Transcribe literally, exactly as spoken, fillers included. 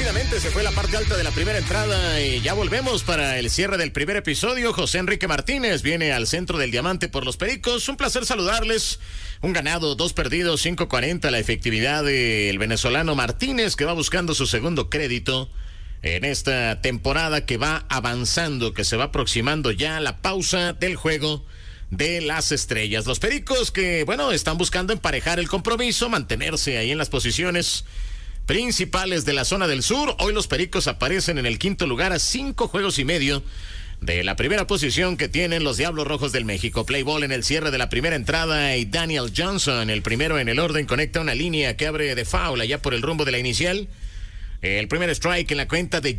Rápidamente se fue la parte alta de la primera entrada y ya volvemos para el cierre del primer episodio. José Enrique Martínez viene al centro del diamante por los Pericos. Un placer saludarles. Un ganado, dos perdidos, cinco cuarenta la efectividad del venezolano Martínez, que va buscando su segundo crédito en esta temporada, que va avanzando, que se va aproximando ya a la pausa del juego de las estrellas. Los Pericos que, bueno, están buscando emparejar el compromiso, mantenerse ahí en las posiciones principales de la zona del sur. Hoy los Pericos aparecen en el quinto lugar a cinco juegos y medio de la primera posición que tienen los Diablos Rojos del México. Play ball en el cierre de la primera entrada y Daniel Johnson, el primero en el orden, conecta una línea que abre de foul allá por el rumbo de la inicial. El primer strike en la cuenta de